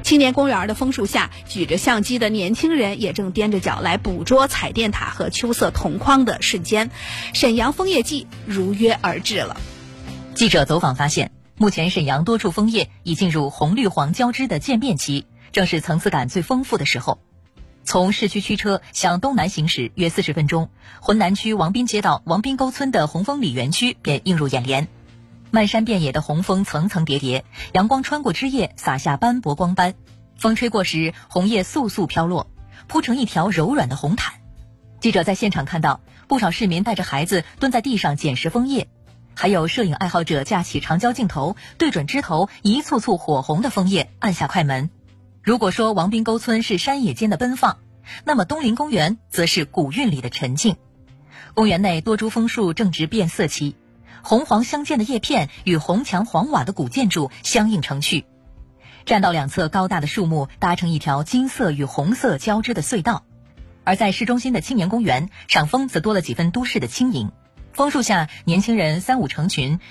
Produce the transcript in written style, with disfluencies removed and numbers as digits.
青年公园的枫树下，举着相机的年轻人也正踮着脚来捕捉彩电塔和秋色同框的瞬间。沈阳枫叶季如约而至了。 记者走访发现，目前沈阳多处枫叶已进入红绿黄交织的渐变期，正是层次感最丰富的时候。从市区驱车向东南行驶约40分钟，浑南区王滨街道王滨沟村的红枫里园区便映入眼帘。漫山遍野的红枫层层叠叠，阳光穿过枝叶，洒下斑驳光斑。风吹过时，红叶簌簌飘落，铺成一条柔软的红毯。记者在现场看到，不少市民带着孩子蹲在地上捡拾枫叶，还有摄影爱好者架起长焦镜头，对准枝头一簇簇火红的枫叶按下快门。如果说王滨沟村是山野间的奔放，那么东林公园则是古韵里的沉静。公园内多株枫树正值变色期，红黄相间的叶片与红墙黄瓦的古建筑相映成趣。栈道两侧高大的树木搭成一条金色与红色交织的隧道，而在市中心的青年公园，赏枫则多了几分都市的轻盈。枫树下，年轻人3、5成群，